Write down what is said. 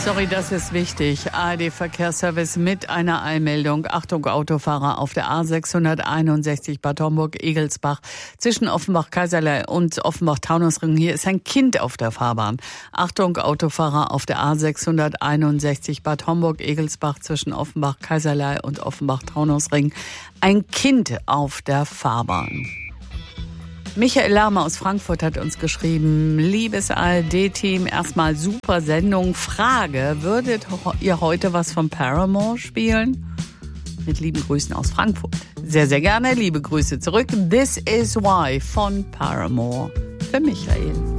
Sorry, das ist wichtig. ARD-Verkehrsservice mit einer Eilmeldung. Achtung, Autofahrer auf der A661 Bad Homburg-Egelsbach zwischen Offenbach-Kaiserlei und Offenbach-Taunusring. Hier ist ein Kind auf der Fahrbahn. Achtung, Autofahrer auf der A661 Bad Homburg-Egelsbach zwischen Offenbach-Kaiserlei und Offenbach-Taunusring. Ein Kind auf der Fahrbahn. Michael Lahme aus Frankfurt hat uns geschrieben, liebes ARD-Team, erstmal super Sendung. Frage, würdet ihr heute was von Paramore spielen? Mit lieben Grüßen aus Frankfurt. Sehr, sehr gerne, liebe Grüße zurück. This is Why von Paramore für Michael.